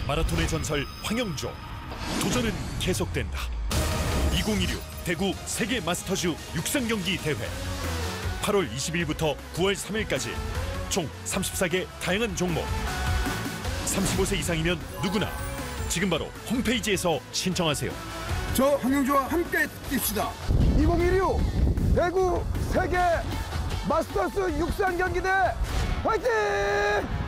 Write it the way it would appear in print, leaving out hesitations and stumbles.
마라톤의 전설 황영조. 도전은 계속된다. 2016 대구 세계 마스터즈 육상 경기 대회. 8월 20일부터 9월 3일까지 총 34개 다양한 종목. 35세 이상이면 누구나 지금 바로 홈페이지에서 신청하세요. 저 황영조와 함께 뜁시다. 2016 대구 세계 마스터스 육상 경기대 화이팅!